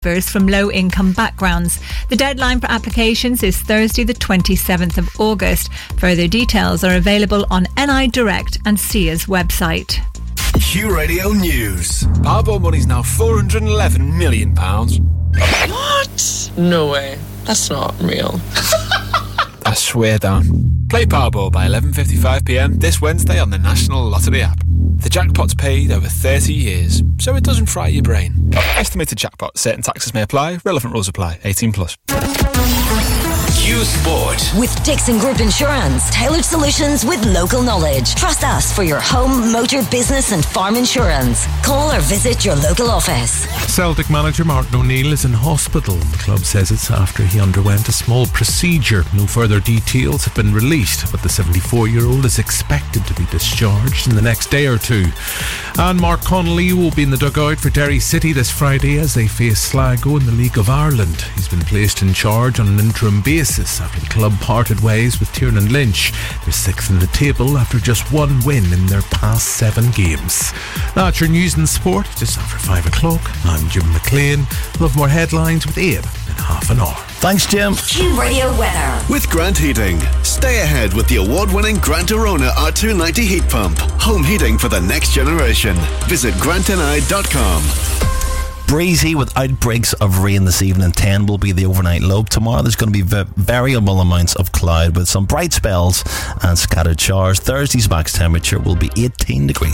from low-income backgrounds. The deadline for applications is Thursday the 27th of August. Further details are available on NI Direct and SIA's website. Q Radio News. Powerball money's now £411 million. What? No way. That's not real. I swear down. Play Powerball by 11:55pm this Wednesday on the National Lottery app. The jackpot's paid over 30 years, so it doesn't fry your brain. Estimated jackpot. Certain taxes may apply. Relevant rules apply. 18+. Q Sport. With Dixon Group Insurance. Tailored solutions with local knowledge. Trust us for your home, motor, business and farm insurance. Call or visit your local office. Celtic manager Martin O'Neill is in hospital. The club says it's after he underwent a small procedure. No further details have been released, but the 74-year-old is expected to be discharged in the next day or two. And Mark Connolly will be in the dugout for Derry City this Friday as they face Sligo in the League of Ireland. He's been placed in charge on an interim basis after the club parted ways with Tiernan Lynch. They're sixth in the table after just one win in their past 7 games. That's your news and sport just after 5 o'clock. I'm Jim McLean. We'll have more headlines with Abe in half an hour. Thanks, Jim. Q Radio weather. With Grant Heating. Stay ahead with the award-winning Grant Arona R290 heat pump. Home heating for the next generation. Visit grantni.com. Breezy with outbreaks of rain this evening. 10 will be the overnight low. Tomorrow there's going to be variable amounts of cloud with some bright spells and scattered showers. Thursday's max temperature will be 18 degrees.